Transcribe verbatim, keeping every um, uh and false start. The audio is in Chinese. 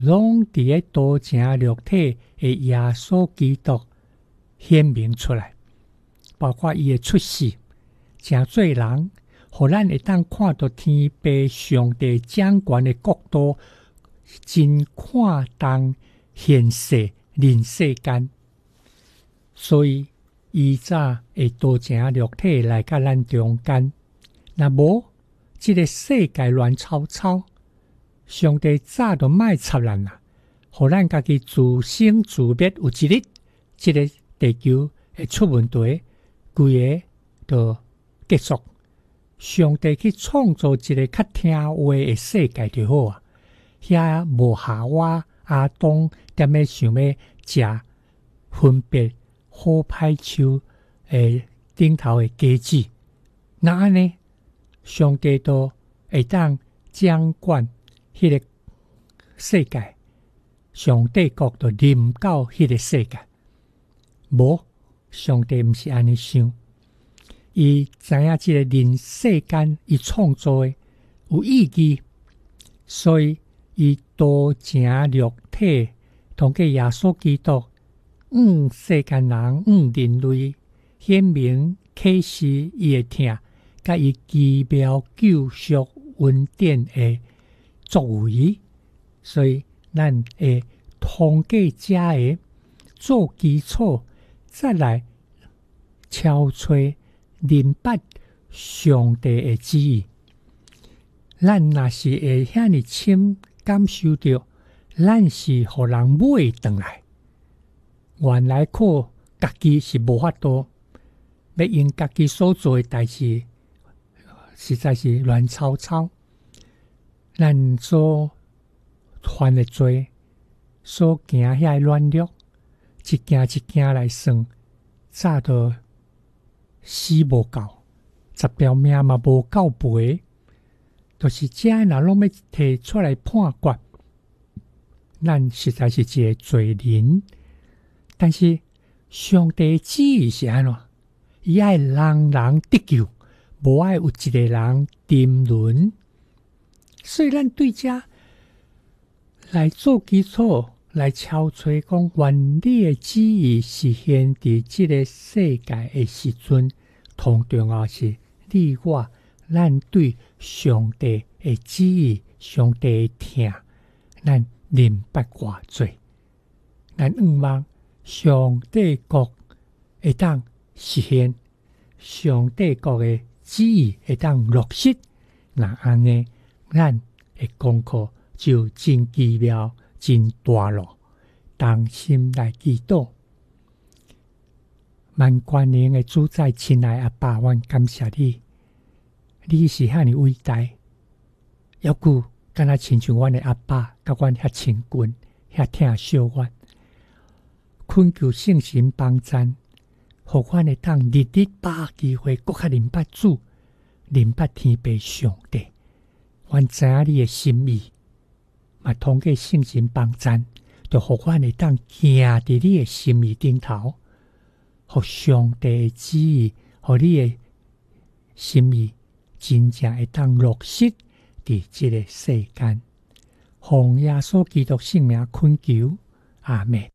拢伫个道成肉体的耶稣基督显明出来，包括伊的出世，成做人，互咱会当看到天父上帝掌权的国度，真看重现世人世间，所以伊早会道成肉体来到咱中间。若无，即个世界乱糟糟，上帝早就莫插咱啦，互咱家己自生自灭。有一日，即个地球会出问题，规个就结束。上帝去创造一个较听话的世界就好啊！遐无夏娃、阿当踮咧想要食分别好歹树诶顶头的果子，那安尼，上帝都会当掌管迄个世界，上帝国就临到迄个世界。无，上帝毋是安尼想。伊知影即个人世间伊创造的有意义，所以伊道成肉体，通过耶稣基督，嗯，世间人，嗯，人类显明启示伊的疼，甲伊奇妙救赎恩典的作为，所以咱会通过遮个做基础，再来敲吹。明白上帝的旨意，咱若是会遐尼深感受到，咱是互人买回来。原来靠家己是无法度，要用家己所做的代志，实在是乱糟糟。咱所犯的罪，所行遐乱略，一件一件来算，早都死无够，十条命嘛无够赔，就是这若拢要摕出来判决，咱实在是一个罪人。但是上帝旨意是安怎？伊爱人人得救，无爱有一个人沉沦。所以咱对这来做基础，来敲吹讲原理的旨意实现伫即个世界的时阵，同重要是你我咱对上帝的旨意、上帝的疼，咱明白偌济。咱盼望上帝国会当实现，上帝国的旨意会当落实。那安尼，咱的功课就真奇妙。真大路，当心来祈祷。万光年的主宰，亲爱阿爸，阮感谢你，你是遐尼伟大，犹顾敢若亲像阮的阿爸，甲阮遐亲近，遐疼惜阮，恳求圣神帮赞，互阮会当日日把握机会，搁较明白主，明白天父上帝，阮知影你的心意。嘛，通过圣神帮赞，就互阮会当行伫你的心意顶头，互上帝的旨意，互你的心意，真正会当落实伫即个世间。奉耶稣基督圣名恳求，阿们。